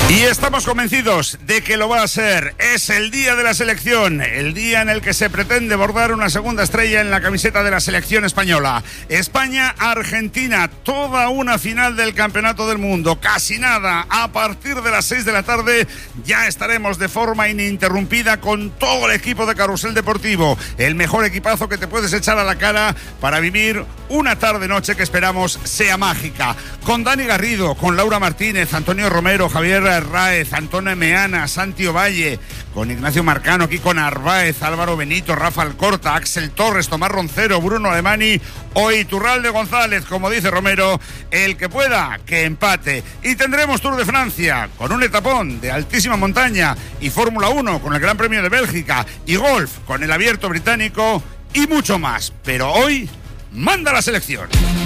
Y estamos convencidos de que lo va a ser. Es el día de la selección, el día en el que se pretende bordar una segunda estrella en la camiseta de la selección española. España-Argentina, toda una final del Campeonato del Mundo. Casi nada, a partir de las 6 de la tarde ya estaremos de forma ininterrumpida con todo el equipo de Carrusel Deportivo. El mejor equipazo que te puedes echar a la cara para vivir una tarde-noche que esperamos sea mágica. Con Dani Garrido, con Laura Martínez, Antonio Romero, Javier Raez, Antonio Meana, Santi Ovalle, con Ignacio Marcano, aquí con Arbaez, Álvaro Benito, Rafa Alcorta, Axel Torres, Tomás Roncero, Bruno Alemani o Iturralde González, como dice Romero, el que pueda, que empate. Y tendremos Tour de Francia, con un etapón de altísima montaña, y Fórmula 1 con el Gran Premio de Bélgica, y golf con el Abierto Británico, y mucho más. Pero hoy manda la selección.